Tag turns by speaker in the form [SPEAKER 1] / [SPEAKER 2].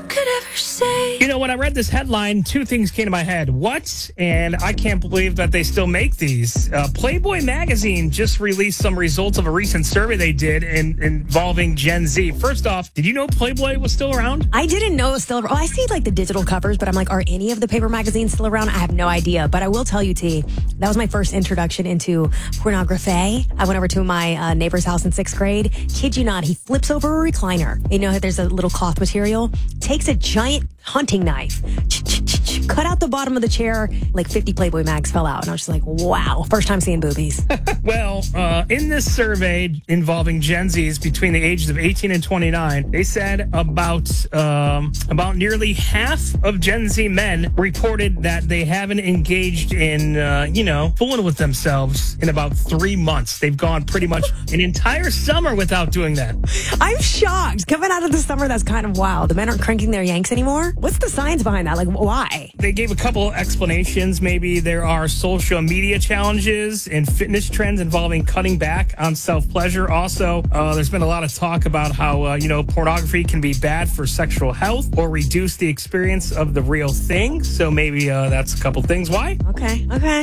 [SPEAKER 1] could ever say.
[SPEAKER 2] You know, when I read this headline, two things came to my head. What? And I can't believe that they still make these. Playboy magazine just released some results of a recent survey they did involving Gen Z. First off, did you know Playboy was still around?
[SPEAKER 3] I didn't know it was still around. I see like the digital covers, but I'm like, are any of the paper magazines still around? I have no idea. But I will tell you, T, that was my first introduction into pornography. I went over to my neighbor's house in 6th grade. Kid you not, he flips over a recliner. You know, there's a little cloth material. Takes a giant hunting knife, cut out the bottom of the chair, like 50 Playboy mags fell out. And I was just like, wow, first time seeing boobies.
[SPEAKER 2] Well, in this survey involving Gen Zs between the ages of 18 and 29, they said about nearly half of Gen Z men reported that they haven't engaged in, fooling with themselves in about 3 months. They've gone pretty much an entire summer without doing that.
[SPEAKER 3] I'm shocked. Coming out of the summer, that's kind of wild. The men aren't cranking their yanks anymore. What's the science behind that? Like, why?
[SPEAKER 2] They gave a couple explanations. Maybe there are social media challenges and fitness trends involving cutting back on self-pleasure. Also, there's been a lot of talk about how, pornography can be bad for sexual health or reduce the experience of the real thing. So maybe that's a couple things. Why?
[SPEAKER 3] Okay.